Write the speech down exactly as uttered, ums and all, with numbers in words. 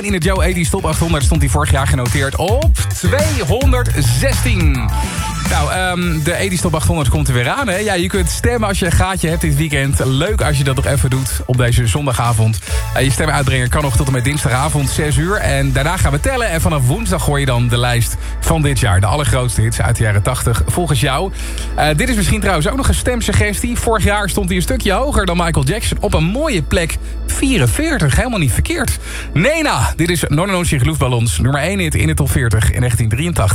in het Joe achttien Top achthonderd stond hij vorig jaar genoteerd op tweehonderdzestien. Nou, um, de achttien Top achthonderd komt er weer aan, hè? Ja, je kunt stemmen als je een gaatje hebt dit weekend. Leuk als je dat nog even doet op deze zondagavond. Uh, je stem uitbrengen kan nog tot en met dinsdagavond zes uur. En daarna gaan we tellen. En vanaf woensdag gooi je dan de lijst van dit jaar. De allergrootste hits uit de jaren tachtig volgens jou. Uh, dit is misschien trouwens ook nog een stemsuggestie. Vorig jaar stond hij een stukje hoger dan Michael Jackson. Op een mooie plek vierenveertig. Helemaal niet verkeerd. Nena, dit is Non Non Luchtballons. Nummer één hit in de top veertig in negentien drieëntachtig.